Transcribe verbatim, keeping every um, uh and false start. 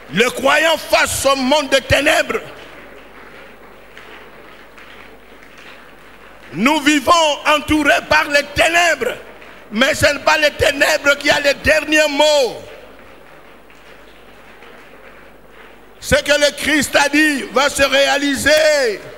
Le croyant face au monde de ténèbres. Nous vivons entourés par les ténèbres, mais ce n'est pas les ténèbres qui a le dernier mot. Ce que le Christ a dit va se réaliser.